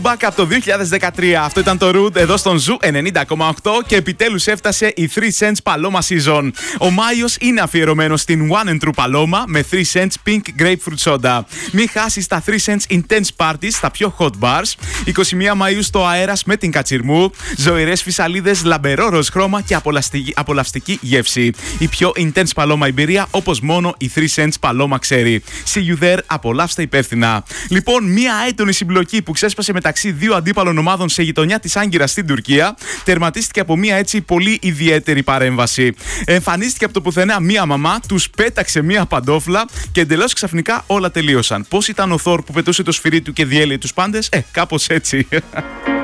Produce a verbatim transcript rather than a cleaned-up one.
Back από το δύο χιλιάδες δεκατρία. Αυτό ήταν το Root εδώ στον Ζου ενενήντα κόμμα οκτώ και επιτέλους έφτασε η three cents Paloma Season. Ο Μάιος είναι αφιερωμένος στην One and True Paloma με three cents Pink Grapefruit Soda. Μην χάσεις τα three cents Intense Parties στα πιο hot bars. είκοσι μία Μαΐου στο Αέρας με την Κατσιρμού. Ζωηρές φυσαλίδες, λαμπερό ροζ χρώμα και απολαυστική, απολαυστική γεύση. Η πιο intense Paloma εμπειρία όπως μόνο η three cents Paloma ξέρει. See you there, απολαύστε υπεύθυνα. Λοιπόν, μία έντονη συμπλοκή που ξέσπασε μεταξύ δύο αντίπαλων ομάδων σε γειτονιά της Άγκυρας στην Τουρκία τερματίστηκε από μία έτσι πολύ ιδιαίτερη παρέμβαση. Εμφανίστηκε από το πουθενά μία μαμά, τους πέταξε μία παντόφλα και εντελώς ξαφνικά όλα τελείωσαν. Πώς ήταν ο Θόρ που πετούσε το σφυρί του και διέλυε τους πάντες? Ε, κάπως έτσι.